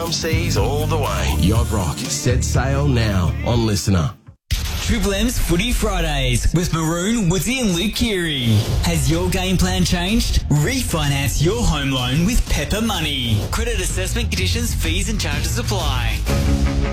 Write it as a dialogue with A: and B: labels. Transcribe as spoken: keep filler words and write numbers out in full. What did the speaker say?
A: calm seas all the way. Yacht Rock, set sail now on Listener.
B: Triple M's Footy Fridays with Maroon, Woodsy and Luke Keary. Has your game plan changed? Refinance your home loan with Pepper Money. Credit assessment conditions, fees and charges apply.